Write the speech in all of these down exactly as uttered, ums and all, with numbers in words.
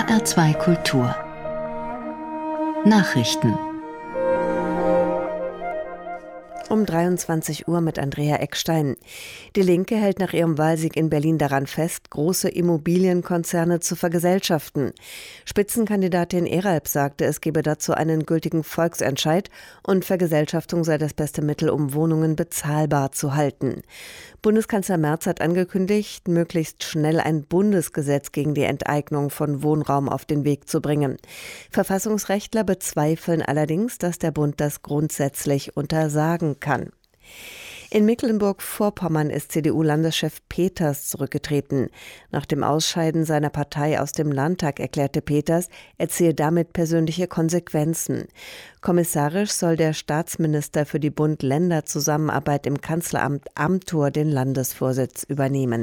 R zwei Kultur Nachrichten um dreiundzwanzig Uhr mit Andrea Eckstein. Die Linke hält nach ihrem Wahlsieg in Berlin daran fest, große Immobilienkonzerne zu vergesellschaften. Spitzenkandidatin Eralp sagte, es gebe dazu einen gültigen Volksentscheid und Vergesellschaftung sei das beste Mittel, um Wohnungen bezahlbar zu halten. Bundeskanzler Merz hat angekündigt, möglichst schnell ein Bundesgesetz gegen die Enteignung von Wohnraum auf den Weg zu bringen. Verfassungsrechtler bezweifeln allerdings, dass der Bund das grundsätzlich untersagen kann. In Mecklenburg-Vorpommern ist C D U-Landeschef Peters zurückgetreten. Nach dem Ausscheiden seiner Partei aus dem Landtag erklärte Peters, er ziehe damit persönliche Konsequenzen. Kommissarisch soll der Staatsminister für die Bund-Länder-Zusammenarbeit im Kanzleramt Amthor den Landesvorsitz übernehmen.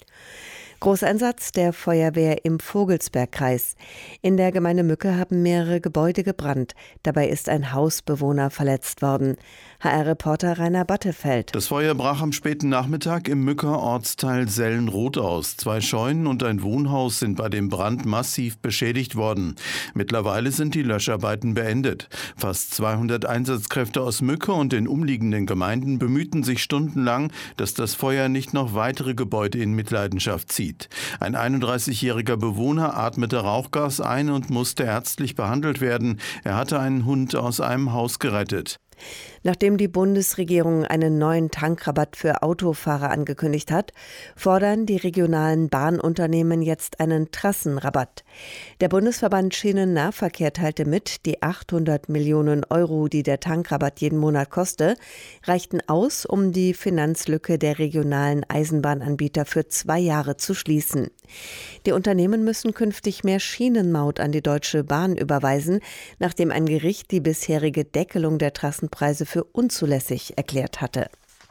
Großeinsatz der Feuerwehr im Vogelsbergkreis. In der Gemeinde Mücke haben mehrere Gebäude gebrannt. Dabei ist ein Hausbewohner verletzt worden. H R-Reporter Rainer Battefeld. Das Feuer brach am späten Nachmittag im Mücker Ortsteil Sellenroth aus. Zwei Scheunen und ein Wohnhaus sind bei dem Brand massiv beschädigt worden. Mittlerweile sind die Löscharbeiten beendet. Fast zweihundert Einsatzkräfte aus Mücke und den umliegenden Gemeinden bemühten sich stundenlang, dass das Feuer nicht noch weitere Gebäude in Mitleidenschaft zieht. Ein einunddreißigjähriger Bewohner atmete Rauchgas ein und musste ärztlich behandelt werden. Er hatte einen Hund aus einem Haus gerettet. Nachdem die Bundesregierung einen neuen Tankrabatt für Autofahrer angekündigt hat, fordern die regionalen Bahnunternehmen jetzt einen Trassenrabatt. Der Bundesverband Schienennahverkehr teilte mit, die achthundert Millionen Euro, die der Tankrabatt jeden Monat koste, reichten aus, um die Finanzlücke der regionalen Eisenbahnanbieter für zwei Jahre zu schließen. Die Unternehmen müssen künftig mehr Schienenmaut an die Deutsche Bahn überweisen, nachdem ein Gericht die bisherige Deckelung der Trassenpreise für unzulässig erklärt hatte.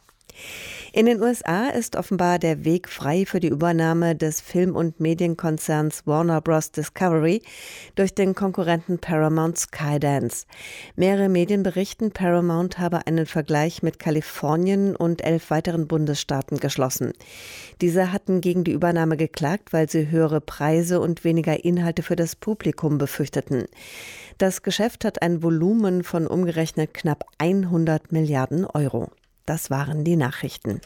In den U S A ist offenbar der Weg frei für die Übernahme des Film- und Medienkonzerns Warner Bros. Discovery durch den Konkurrenten Paramount Skydance. Mehrere Medien berichten, Paramount habe einen Vergleich mit Kalifornien und elf weiteren Bundesstaaten geschlossen. Diese hatten gegen die Übernahme geklagt, weil sie höhere Preise und weniger Inhalte für das Publikum befürchteten. Das Geschäft hat ein Volumen von umgerechnet knapp hundert Milliarden Euro. Das waren die Nachrichten.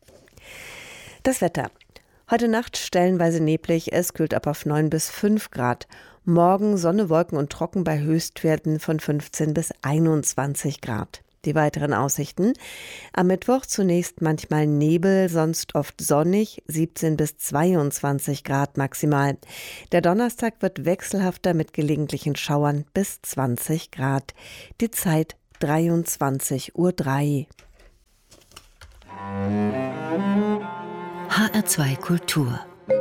Das Wetter. Heute Nacht stellenweise neblig, es kühlt ab auf neun bis fünf Grad. Morgen Sonne, Wolken und Trocken bei Höchstwerten von fünfzehn bis einundzwanzig Grad. Die weiteren Aussichten. Am Mittwoch zunächst manchmal Nebel, sonst oft sonnig, siebzehn bis zweiundzwanzig Grad maximal. Der Donnerstag wird wechselhafter mit gelegentlichen Schauern bis zwanzig Grad. Die Zeit dreiundzwanzig Uhr drei. H R zwei Kultur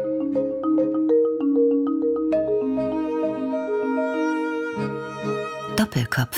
Doppelkopf.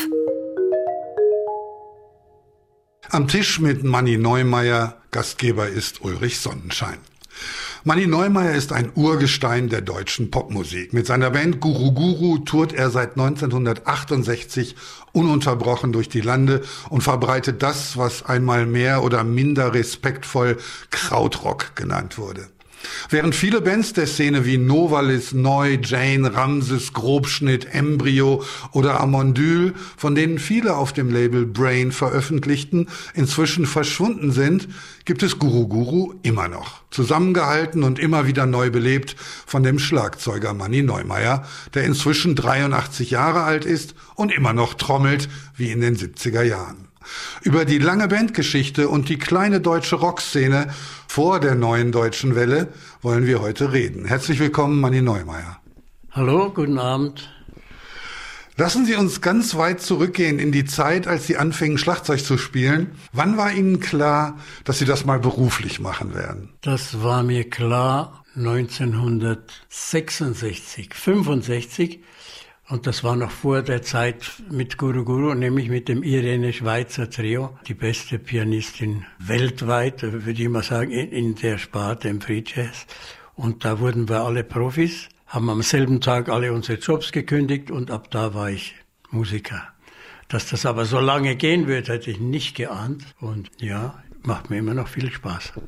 Am Tisch mit Manni Neumeier, Gastgeber ist Ulrich Sonnenschein. Manni Neumeier ist ein Urgestein der deutschen Popmusik. Mit seiner Band Guru Guru tourt er seit neunzehnhundertachtundsechzig ununterbrochen durch die Lande und verbreitet das, was einmal mehr oder minder respektvoll Krautrock genannt wurde. Während viele Bands der Szene wie Novalis, Neu, Jane, Ramses, Grobschnitt, Embryo oder Amondyl, von denen viele auf dem Label Brain veröffentlichten, inzwischen verschwunden sind, gibt es Guru Guru immer noch. Zusammengehalten und immer wieder neu belebt von dem Schlagzeuger Manni Neumeier, der inzwischen dreiundachtzig Jahre alt ist und immer noch trommelt wie in den siebziger Jahren. Über die lange Bandgeschichte und die kleine deutsche Rockszene vor der neuen deutschen Welle wollen wir heute reden. Herzlich willkommen, Manni Neumeier. Hallo, guten Abend. Lassen Sie uns ganz weit zurückgehen in die Zeit, als Sie anfingen, Schlagzeug zu spielen. Wann war Ihnen klar, dass Sie das mal beruflich machen werden? Das war mir klar neunzehnhundertsechsundsechzig, fünfundsechzig. Und das war noch vor der Zeit mit Guru Guru, nämlich mit dem Irene Schweizer Trio. Die beste Pianistin weltweit, würde ich mal sagen, in der Sparte, im Free Jazz. Und da wurden wir alle Profis, haben am selben Tag alle unsere Jobs gekündigt und ab da war ich Musiker. Dass das aber so lange gehen wird, hätte ich nicht geahnt. Und ja, macht mir immer noch viel Spaß.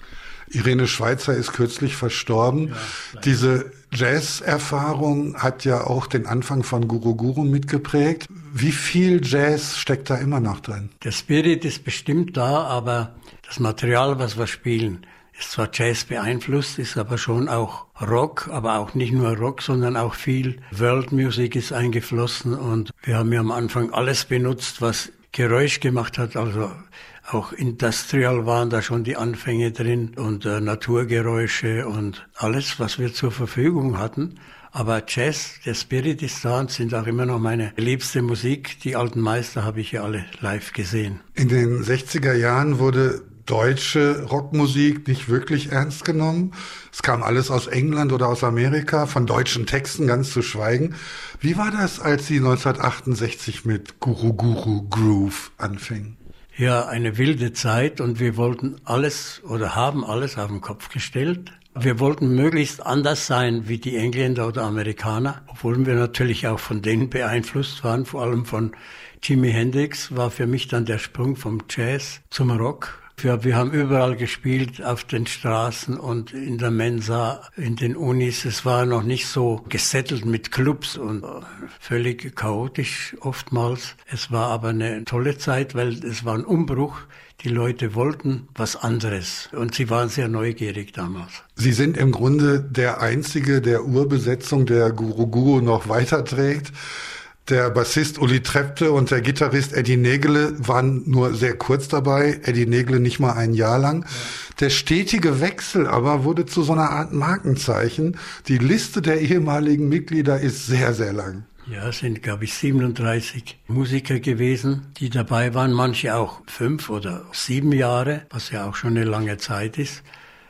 Irene Schweizer ist kürzlich verstorben. Ja, diese Jazz-Erfahrung hat ja auch den Anfang von Guru Guru mitgeprägt. Wie viel Jazz steckt da immer noch drin? Der Spirit ist bestimmt da, aber das Material, was wir spielen, ist zwar Jazz beeinflusst, ist aber schon auch Rock, aber auch nicht nur Rock, sondern auch viel World Music ist eingeflossen und wir haben ja am Anfang alles benutzt, was Geräusch gemacht hat, also auch Industrial waren da schon die Anfänge drin und äh, Naturgeräusche und alles, was wir zur Verfügung hatten. Aber Jazz, der Spirit ist da und sind auch immer noch meine liebste Musik. Die alten Meister habe ich ja alle live gesehen. In den sechziger Jahren wurde deutsche Rockmusik nicht wirklich ernst genommen. Es kam alles aus England oder aus Amerika, von deutschen Texten ganz zu schweigen. Wie war das, als Sie neunzehnhundertachtundsechzig mit Guru Guru Groove anfingen? Ja, eine wilde Zeit und wir wollten alles oder haben alles auf den Kopf gestellt. Wir wollten möglichst anders sein wie die Engländer oder Amerikaner, obwohl wir natürlich auch von denen beeinflusst waren, vor allem von Jimi Hendrix war für mich dann der Sprung vom Jazz zum Rock. Wir, wir haben überall gespielt, auf den Straßen und in der Mensa, in den Unis. Es war noch nicht so gesettelt mit Clubs und völlig chaotisch oftmals. Es war aber eine tolle Zeit, weil es war ein Umbruch. Die Leute wollten was anderes und sie waren sehr neugierig damals. Sie sind im Grunde der Einzige der Urbesetzung, der Guru Guru noch weiterträgt. Der Bassist Uli Trepte und der Gitarrist Eddie Nägele waren nur sehr kurz dabei, Eddie Nägele nicht mal ein Jahr lang. Ja. Der stetige Wechsel aber wurde zu so einer Art Markenzeichen. Die Liste der ehemaligen Mitglieder ist sehr, sehr lang. Ja, es sind, glaube ich, siebenunddreißig Musiker gewesen, die dabei waren. Manche auch fünf oder sieben Jahre, was ja auch schon eine lange Zeit ist.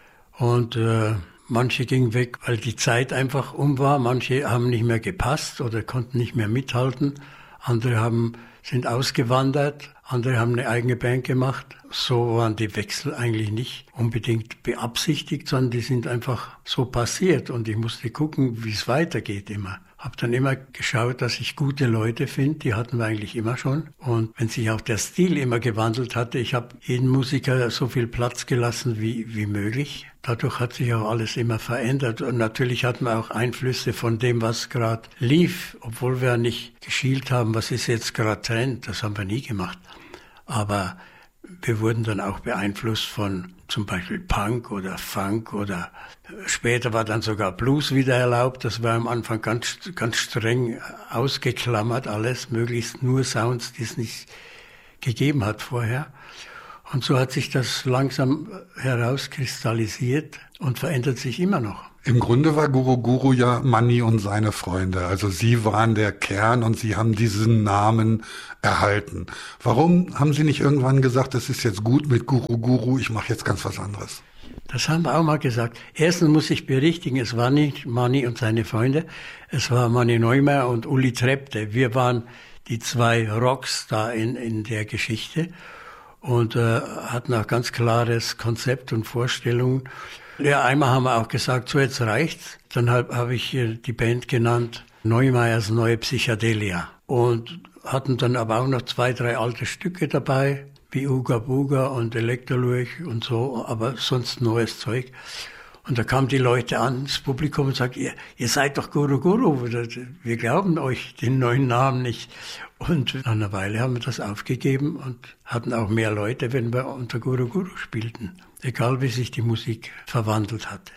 Und äh, manche gingen weg, weil die Zeit einfach um war. Manche haben nicht mehr gepasst oder konnten nicht mehr mithalten. Andere haben, sind ausgewandert. Andere haben eine eigene Band gemacht. So waren die Wechsel eigentlich nicht unbedingt beabsichtigt, sondern die sind einfach so passiert. Und ich musste gucken, wie es weitergeht immer. Hab dann immer geschaut, dass ich gute Leute finde, die hatten wir eigentlich immer schon. Und wenn sich auch der Stil immer gewandelt hatte, ich habe jeden Musiker so viel Platz gelassen wie, wie möglich. Dadurch hat sich auch alles immer verändert. Und natürlich hatten wir auch Einflüsse von dem, was gerade lief, obwohl wir nicht geschielt haben, was ist jetzt gerade Trend, das haben wir nie gemacht. Aber wir wurden dann auch beeinflusst von zum Beispiel Punk oder Funk oder später war dann sogar Blues wieder erlaubt. Das war am Anfang ganz, ganz streng ausgeklammert alles, möglichst nur Sounds, die es nicht gegeben hat vorher. Und so hat sich das langsam herauskristallisiert und verändert sich immer noch. Im Grunde war Guru Guru ja Manni und seine Freunde. Also Sie waren der Kern und Sie haben diesen Namen erhalten. Warum haben Sie nicht irgendwann gesagt, es ist jetzt gut mit Guru Guru, ich mache jetzt ganz was anderes? Das haben wir auch mal gesagt. Erstens muss ich berichtigen, es war nicht Manni und seine Freunde, es war Manni Neumeier und Uli Trepte. Wir waren die zwei Rocks da in, in der Geschichte und äh, hatten auch ganz klares Konzept und Vorstellungen. Ja, einmal haben wir auch gesagt, so jetzt reicht's. Dann habe hab ich die Band genannt Neumeiers Neue Psychedelia und hatten dann aber auch noch zwei, drei alte Stücke dabei, wie Uga Buga und Elektrolurch und so, aber sonst neues Zeug. Und da kamen die Leute an, das Publikum, und sagten, ihr, ihr seid doch Guru Guru, wir glauben euch den neuen Namen nicht. Und nach einer Weile haben wir das aufgegeben und hatten auch mehr Leute, wenn wir unter Guru Guru spielten. Egal, wie sich die Musik verwandelt hatte.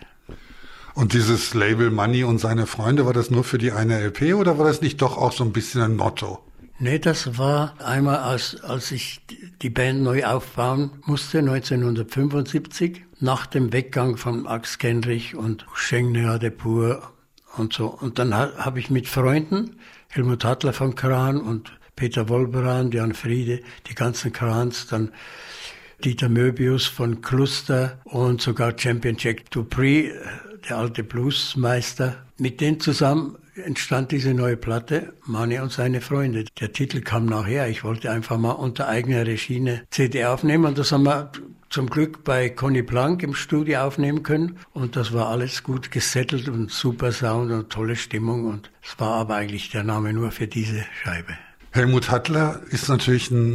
Und dieses Label Manni und seine Freunde, war das nur für die eine L P oder war das nicht doch auch so ein bisschen ein Motto? Nee, das war einmal, als, als ich die Band neu aufbauen musste, neunzehnhundertfünfundsiebzig, nach dem Weggang von Ax Kenrich und Schengner de Pur und so. Und dann ha, habe ich mit Freunden, Helmut Hattler von Kran und Peter Wolberan, Jan Friede, die ganzen Krans, dann Dieter Möbius von Cluster und sogar Champion Jack Dupree, der alte Bluesmeister. Mit denen zusammen entstand diese neue Platte, Manni und seine Freunde. Der Titel kam nachher. Ich wollte einfach mal unter eigener Regie eine C D aufnehmen und das haben wir zum Glück bei Conny Plank im Studio aufnehmen können. Und das war alles gut gesettelt und super Sound und tolle Stimmung. Und es war aber eigentlich der Name nur für diese Scheibe. Helmut Hattler ist natürlich ein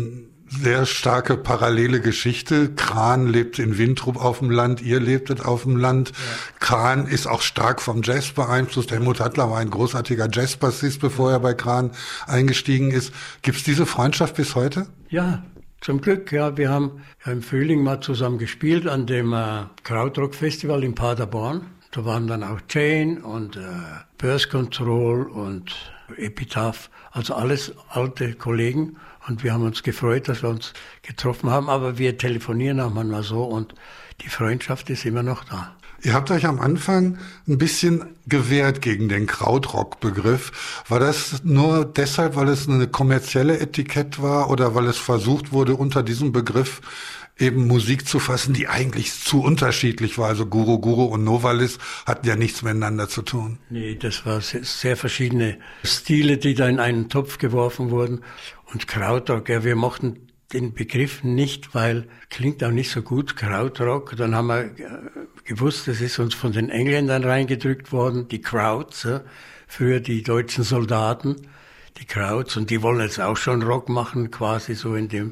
sehr starke parallele Geschichte. Kran lebt in Wintrup auf dem Land, ihr lebtet auf dem Land. Ja. Kran ist auch stark vom Jazz beeinflusst. Helmut Hattler war ein großartiger Jazzbassist, bevor er bei Kran eingestiegen ist. Gibt's diese Freundschaft bis heute? Ja, zum Glück. Ja, wir haben im Frühling mal zusammen gespielt an dem äh, Krautrock-Festival in Paderborn. Da waren dann auch Jane und äh, Birth Control und Epitaph, also alles alte Kollegen. Und wir haben uns gefreut, dass wir uns getroffen haben. Aber wir telefonieren auch manchmal so und die Freundschaft ist immer noch da. Ihr habt euch am Anfang ein bisschen gewehrt gegen den Krautrock-Begriff. War das nur deshalb, weil es eine kommerzielle Etikett war oder weil es versucht wurde, unter diesem Begriff eben Musik zu fassen, die eigentlich zu unterschiedlich war? Also Guru Guru und Novalis hatten ja nichts miteinander zu tun. Nee, das waren sehr, sehr verschiedene Stile, die da in einen Topf geworfen wurden. Und Krautrock, ja, wir mochten den Begriff nicht, weil klingt auch nicht so gut, Krautrock. Dann haben wir gewusst, das ist uns von den Engländern reingedrückt worden, die Krauts, ja, früher die deutschen Soldaten, die Krauts, und die wollen jetzt auch schon Rock machen, quasi so in dem.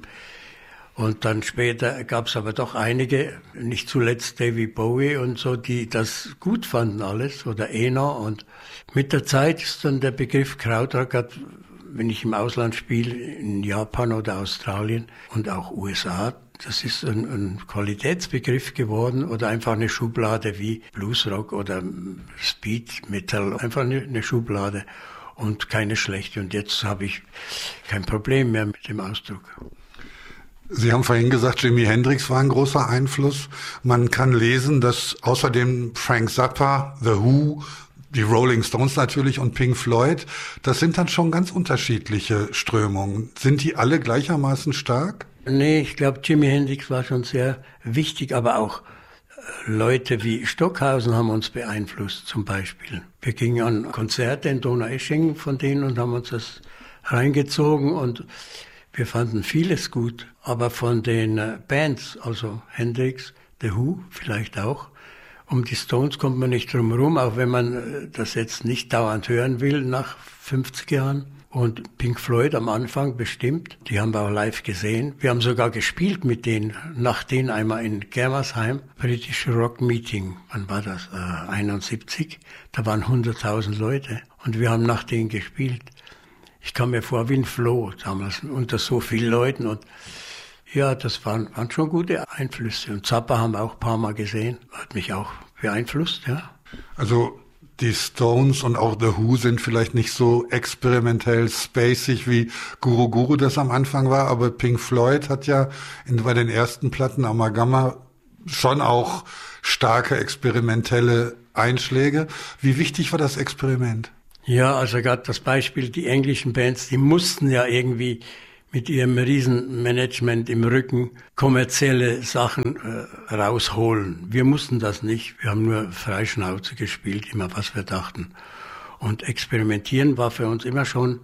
Und dann später gab es aber doch einige, nicht zuletzt David Bowie und so, die das gut fanden alles, oder Eno. Und mit der Zeit ist dann der Begriff Krautrock, hat, wenn ich im Ausland spiele, in Japan oder Australien und auch U S A, das ist ein, ein Qualitätsbegriff geworden oder einfach eine Schublade wie Bluesrock oder Speed Metal, einfach eine, eine Schublade und keine schlechte. Und jetzt habe ich kein Problem mehr mit dem Ausdruck. Sie haben vorhin gesagt, Jimi Hendrix war ein großer Einfluss. Man kann lesen, dass außerdem Frank Zappa, The Who, die Rolling Stones natürlich und Pink Floyd, das sind dann schon ganz unterschiedliche Strömungen. Sind die alle gleichermaßen stark? Nee, ich glaube, Jimi Hendrix war schon sehr wichtig, aber auch Leute wie Stockhausen haben uns beeinflusst zum Beispiel. Wir gingen an Konzerte in Donaueschingen von denen und haben uns das reingezogen und wir fanden vieles gut. Aber von den Bands, also Hendrix, The Who vielleicht auch, um die Stones kommt man nicht drum herum, auch wenn man das jetzt nicht dauernd hören will nach fünfzig Jahren. Und Pink Floyd am Anfang bestimmt, die haben wir auch live gesehen. Wir haben sogar gespielt mit denen, nach denen einmal in Germersheim, British Rock Meeting, wann war das, äh, einundsiebzig, da waren hunderttausend Leute und wir haben nach denen gespielt. Ich kam mir vor wie ein Floh damals unter so vielen Leuten und ja, das waren, waren schon gute Einflüsse. Und Zappa haben wir auch ein paar Mal gesehen, hat mich auch beeinflusst, ja. Also die Stones und auch The Who sind vielleicht nicht so experimentell spacig wie Guru Guru das am Anfang war, aber Pink Floyd hat ja in, bei den ersten Platten Amalgama schon auch starke experimentelle Einschläge. Wie wichtig war das Experiment? Ja, also gerade das Beispiel, die englischen Bands, die mussten ja irgendwie mit ihrem Riesenmanagement im Rücken kommerzielle Sachen äh, rausholen. Wir mussten das nicht. Wir haben nur Freischnauze gespielt, immer was wir dachten. Und experimentieren war für uns immer schon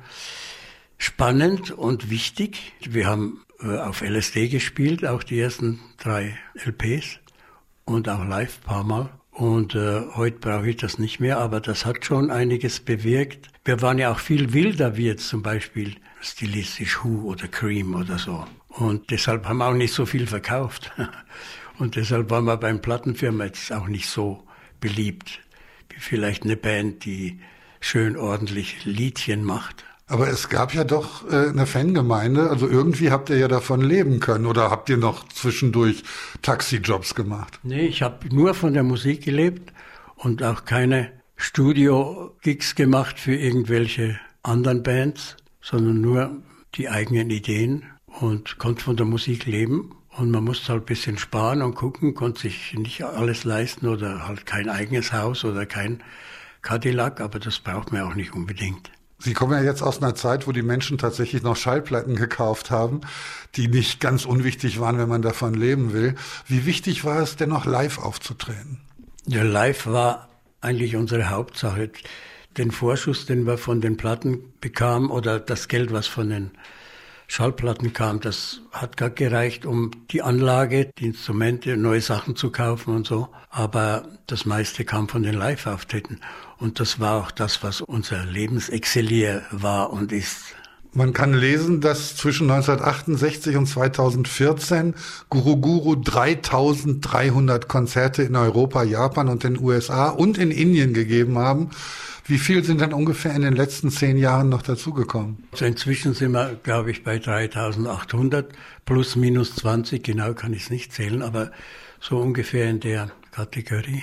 spannend und wichtig. Wir haben äh, auf L S D gespielt, auch die ersten drei L Ps und auch live ein paar Mal. Und äh, heute brauche ich das nicht mehr, aber das hat schon einiges bewirkt. Wir waren ja auch viel wilder, wie jetzt zum Beispiel stilistisch Who oder Cream oder so. Und deshalb haben wir auch nicht so viel verkauft. Und deshalb waren wir beim Plattenfirma jetzt auch nicht so beliebt, wie vielleicht eine Band, die schön ordentlich Liedchen macht. Aber es gab ja doch äh, eine Fangemeinde, also irgendwie habt ihr ja davon leben können oder habt ihr noch zwischendurch Taxijobs gemacht? Nee, ich habe nur von der Musik gelebt und auch keine Studio-Gigs gemacht für irgendwelche anderen Bands, sondern nur die eigenen Ideen und konnte von der Musik leben. Und man musste halt ein bisschen sparen und gucken, konnte sich nicht alles leisten oder halt kein eigenes Haus oder kein Cadillac, aber das braucht man auch nicht unbedingt. Sie kommen ja jetzt aus einer Zeit, wo die Menschen tatsächlich noch Schallplatten gekauft haben, die nicht ganz unwichtig waren, wenn man davon leben will. Wie wichtig war es denn noch, live aufzutreten? Ja, live war eigentlich unsere Hauptsache. Den Vorschuss, den wir von den Platten bekamen oder das Geld, was von den Schallplatten kam, das hat gar gereicht, um die Anlage, die Instrumente, neue Sachen zu kaufen und so. Aber das meiste kam von den Live-Auftritten. Und das war auch das, was unser Lebensexzelier war und ist. Man kann lesen, dass zwischen neunzehnhundertachtundsechzig und zweitausendvierzehn Guru Guru dreitausenddreihundert Konzerte in Europa, Japan und den U S A und in Indien gegeben haben. Wie viel sind dann ungefähr in den letzten zehn Jahren noch dazugekommen? Also inzwischen sind wir, glaube ich, bei dreitausendachthundert plus minus zwanzig, genau kann ich es nicht zählen, aber so ungefähr in der Kategorie.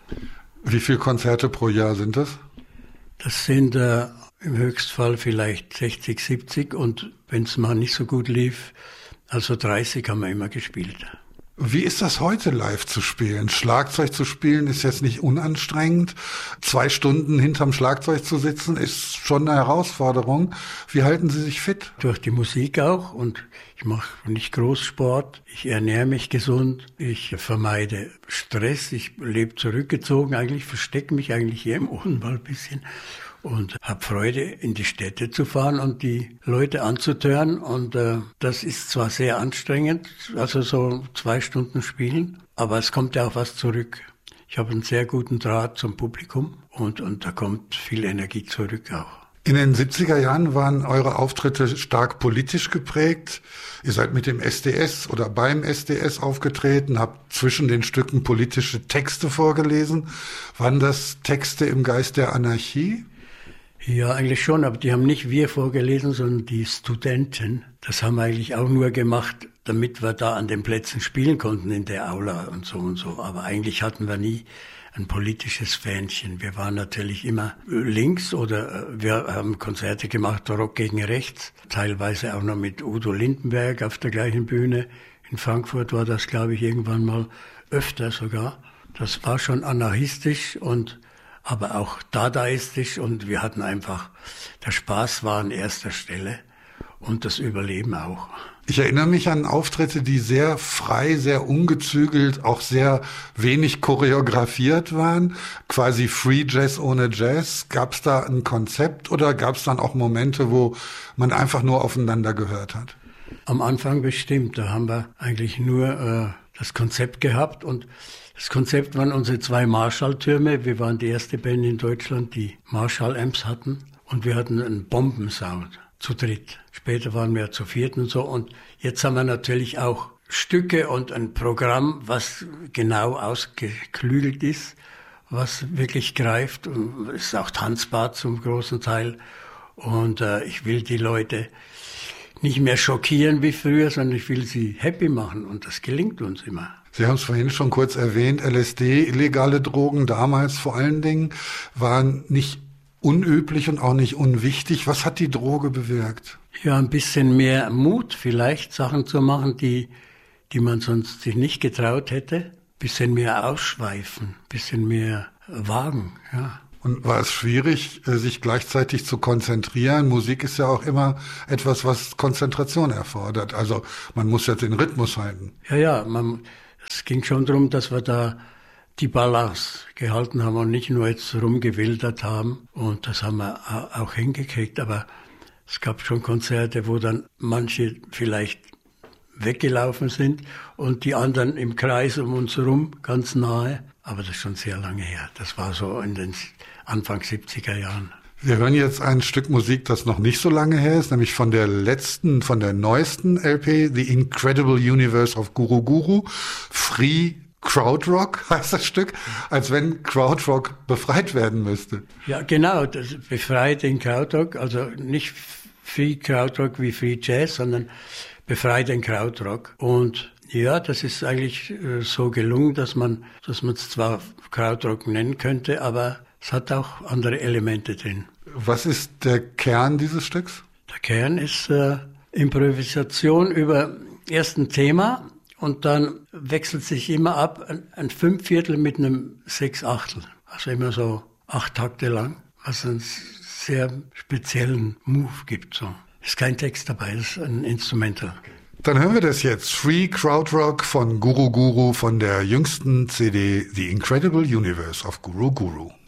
Wie viele Konzerte pro Jahr sind das? Das sind äh, im Höchstfall vielleicht sechzig, siebzig und wenn es mal nicht so gut lief, also dreißig haben wir immer gespielt. Wie ist das heute live zu spielen? Schlagzeug zu spielen ist jetzt nicht unanstrengend. Zwei Stunden hinterm Schlagzeug zu sitzen ist schon eine Herausforderung. Wie halten Sie sich fit? Durch die Musik auch und ich mache nicht Großsport. Ich ernähre mich gesund. Ich vermeide Stress. Ich lebe zurückgezogen. Eigentlich verstecke mich eigentlich hier im Odenwald ein bisschen. Und habe Freude, in die Städte zu fahren und die Leute anzutören. Und äh, das ist zwar sehr anstrengend, also so zwei Stunden spielen, aber es kommt ja auch was zurück. Ich habe einen sehr guten Draht zum Publikum und, und da kommt viel Energie zurück auch. In den siebziger Jahren waren eure Auftritte stark politisch geprägt. Ihr seid mit dem S D S oder beim S D S aufgetreten, habt zwischen den Stücken politische Texte vorgelesen. Waren das Texte im Geist der Anarchie? Ja, eigentlich schon, aber die haben nicht wir vorgelesen, sondern die Studenten. Das haben wir eigentlich auch nur gemacht, damit wir da an den Plätzen spielen konnten in der Aula und so und so. Aber eigentlich hatten wir nie ein politisches Fähnchen. Wir waren natürlich immer links oder wir haben Konzerte gemacht, Rock gegen Rechts, teilweise auch noch mit Udo Lindenberg auf der gleichen Bühne. In Frankfurt war das, glaube ich, irgendwann mal öfter sogar. Das war schon anarchistisch und aber auch dadaistisch und wir hatten einfach, der Spaß war an erster Stelle und das Überleben auch. Ich erinnere mich an Auftritte, die sehr frei, sehr ungezügelt, auch sehr wenig choreografiert waren, quasi Free Jazz ohne Jazz. Gab es da ein Konzept oder gab es dann auch Momente, wo man einfach nur aufeinander gehört hat? Am Anfang bestimmt, da haben wir eigentlich nur äh, das Konzept gehabt und das Konzept waren unsere zwei Marshall-Türme. Wir waren die erste Band in Deutschland, die Marshall-Amps hatten. Und wir hatten einen Bombensound zu dritt. Später waren wir zu viert und so. Und jetzt haben wir natürlich auch Stücke und ein Programm, was genau ausgeklügelt ist, was wirklich greift. Und es ist auch tanzbar zum großen Teil. Und äh, ich will die Leute nicht mehr schockieren wie früher, sondern ich will sie happy machen. Und das gelingt uns immer. Sie haben es vorhin schon kurz erwähnt, L S D, illegale Drogen damals vor allen Dingen, waren nicht unüblich und auch nicht unwichtig. Was hat die Droge bewirkt? Ja, ein bisschen mehr Mut vielleicht, Sachen zu machen, die, die man sonst sich nicht getraut hätte. Ein bisschen mehr ausschweifen, ein bisschen mehr wagen, ja. Und war es schwierig, sich gleichzeitig zu konzentrieren? Musik ist ja auch immer etwas, was Konzentration erfordert. Also man muss ja den Rhythmus halten. Ja, ja, man, es ging schon darum, dass wir da die Balance gehalten haben und nicht nur jetzt rumgewildert haben. Und das haben wir auch hingekriegt. Aber es gab schon Konzerte, wo dann manche vielleicht weggelaufen sind und die anderen im Kreis um uns herum, ganz nahe. Aber das ist schon sehr lange her. Das war so in den Anfang siebziger Jahren. Wir hören jetzt ein Stück Musik, das noch nicht so lange her ist, nämlich von der letzten, von der neuesten L P, The Incredible Universe of Guru Guru. Free Krautrock heißt das Stück, als wenn Krautrock befreit werden müsste. Ja, genau, das befreit den Krautrock, also nicht Free Krautrock wie Free Jazz, sondern befreit den Krautrock. Und ja, das ist eigentlich äh, so gelungen, dass man dass man es zwar Krautrock nennen könnte, aber es hat auch andere Elemente drin. Was ist der Kern dieses Stücks? Der Kern ist äh, Improvisation über erst ein Thema und dann wechselt sich immer ab ein, ein Fünfviertel mit einem Sechsachtel. Also immer so acht Takte lang, was einen sehr speziellen Move gibt. So. Ist kein Text dabei, ist ein Instrumental. Dann hören wir das jetzt. Free Krautrock von Guru Guru von der jüngsten C D The Incredible Universe of Guru Guru.